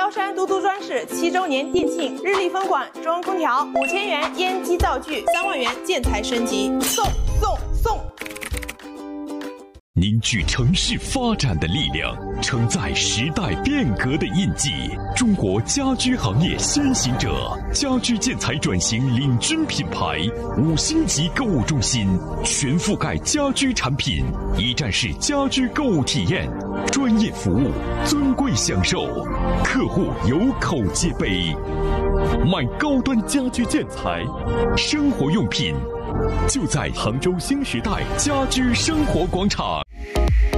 萧山都督专事7周年店庆，日立分馆中央空调5000元烟机灶具，3万元建材升级，送！ 凝聚城市发展的力量，承载时代变革的印记。中国家居行业先行者，家居建材转型领军品牌，5星级购物中心，全覆盖家居产品，一站式家居购物体验，专业服务，尊贵享受，客户有口皆碑。买高端家居建材、生活用品，就在杭州新时代家居生活广场。